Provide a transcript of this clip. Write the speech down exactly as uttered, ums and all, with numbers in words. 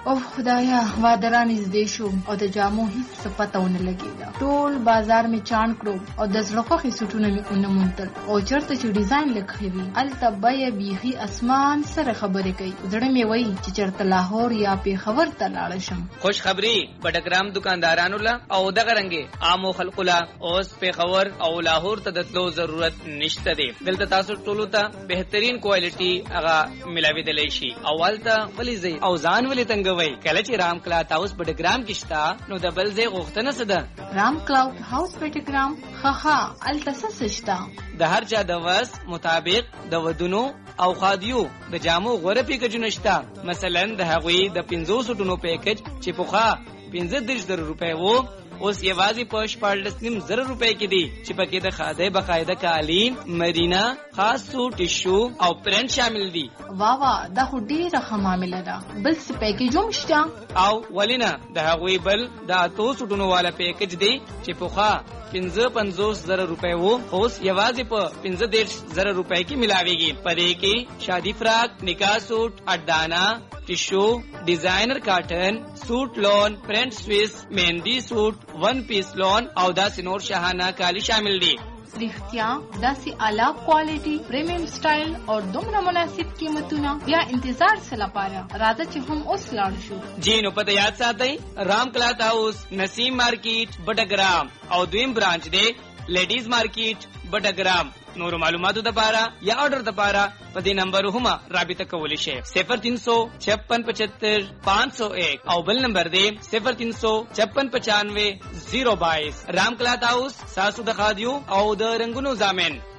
او خدایا وادران نږدې شو او د جامو هیڅ څه پته ونه لګېده. ټول بازار مې چاڼ کړو او د زړه خوښې سوټونه مې ونه موندل او چېرته چې ډیزاین لږ وي هلته بیه بیخي اسمان سره خبرې کوي. زړه مې وایي چې چېرته لاهور یا پېښور ته لاړه شم. خوش خبري بټګرام دکاندارانو له او دغه رنګې عامو خلکو له اوس پېښور او لاهور ته د تلو ضرورت نشته دی. دلته تاسو ټولو ته بهترین کوالټي هغه ملاوېدلی شي. اول ته ولې ځئ او ځان ولې تنګوئ؟ کله چې رام کلاوډ هاوس بټګرام کې شته نو د بل ځای غوښتنه څه ده؟ رام کلاوډ هاوس بټګرام ښه ښه هلته څه شته؟ د هر چا د وس مطابق د ودونو او خادیو د جامو غوره پیکجونه شته. مثلا د هغوی د پنځو سوټونو پیکج چې پخوا پنځه دېرش زره روپۍ وو اوس یوازې په شپاړلس نیم زره روپۍ کې دي چې پکې د خادۍ باقاعده کالي، مرینا، خاص سوټ، ټیشو او پرنټ شامل دي. وا وا دا خو ډېره ښه معامله ده. بل څه پیکج هم شته؟ او ولې نه، د هغوی بل د اتو سوټونو والا پیکج دی چې پخوا پنځه پنځوس زره روپۍ وو اوس یوازې په پنځه دېرش زره روپۍ کې ملاویږي. په دې کې شادي فراق، نکاح سوټ، اډانا، ټیشو، ډیزاینر کاټن، سوټ لون، پرنٹ سویس، مهندی سوټ، ون پیس لون او داسې نور شاهانه کالی شامل دي. رښتیا داسې اعلی کوالټي، پریمیم سټایل او دومره مناسب قیمتونه بیا انتظار څه لپاره؟ راځه چې هم اوس لاړ شو. جی نو پته یاد ساتئ، رام کلاوډ هاوس نسیم مارکیټ بټګرام او دویم برانچ دی لیډیز مارکیټ بټګرام. نور معلوماتو دپاره یا آرډر دپاره په دې نمبر هم رابطه کولی شئ. صفر تین سو چھپن پچہتر پانچ سو ایک او بل نمبر دی صفر تین سو چھپن پچانوے زیرو بائیس. رام کلاوډ هاوس ساسو د خادیو او د رنگونو ضامن.